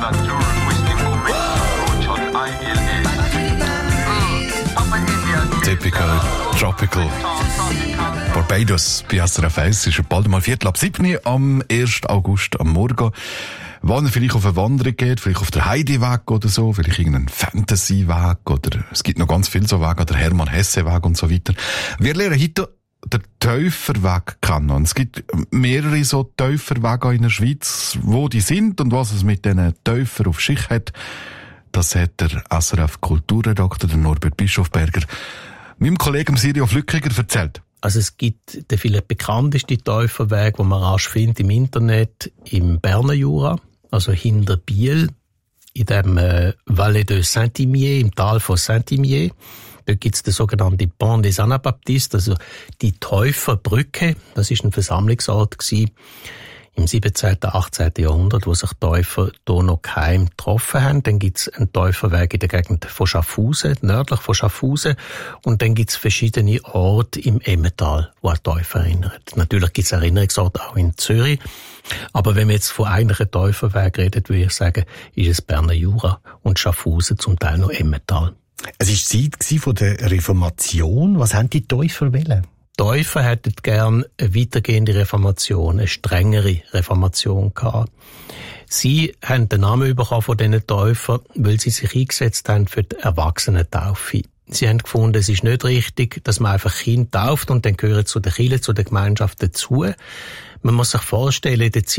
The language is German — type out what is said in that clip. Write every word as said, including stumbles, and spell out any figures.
Typical Tropical Barbados bei S R F eins ist bald mal Viertel ab sieben am ersten August am Morgen. Wenn ihr vielleicht auf eine Wanderung geht, vielleicht auf der Heideweg oder so, vielleicht irgendeinen Fantasy-Weg oder es gibt noch ganz viele so Wege, der Hermann-Hesse-Weg und so weiter. Wir lernen heute den Täuferweg kennen. Und es gibt mehrere so Täuferwege in der Schweiz, wo die sind und was es mit diesen Täufern auf sich hat. Das hat der S R F-Kulturredakteur, der Norbert Bischofberger, meinem Kollegen Sirio Flückiger erzählt. Also es gibt den vielleicht bekanntesten Täuferweg, den man rasch findet im Internet, im Berner Jura, also hinter Biel, in dem äh, Vallée de Saint-Imier, im Tal von Saint-Imier. Dort gibt es den sogenannten Pont des Anabaptistes, also die Täuferbrücke. Das ist ein Versammlungsort gewesen im siebzehnten, achtzehnten Jahrhundert, wo sich Täufer hier noch geheim getroffen haben. Dann gibt's einen Täuferweg in der Gegend von Schaffhausen, nördlich von Schaffhausen. Und dann gibt's verschiedene Orte im Emmental, wo an Täufer erinnern. Natürlich gibt's Erinnerungsorte auch in Zürich. Aber wenn wir jetzt von eigentlichen Täuferweg reden, würde ich sagen, ist es Berner Jura und Schaffhausen, zum Teil noch Emmental. Es war Zeit von der Reformation. Was haben die Täufer wollen? Die Täufer hätten gern eine weitergehende Reformation, eine strengere Reformation gehabt. Sie haben den Namen bekommen von diesen Täufern, weil sie sich eingesetzt haben für die Erwachsenentaufe. Sie haben gefunden, es ist nicht richtig, dass man einfach Kinder tauft und dann gehören zu der Kirche, zu der Gemeinschaft dazu. Man muss sich vorstellen, in der Zeit